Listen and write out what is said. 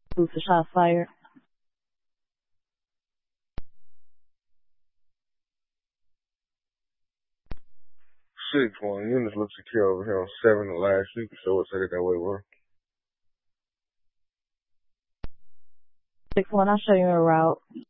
Booth, a shot fired. 6-1. Units look secure over here on 7 the last week, so it's headed that way, bro. 6-1, I'll show you a route.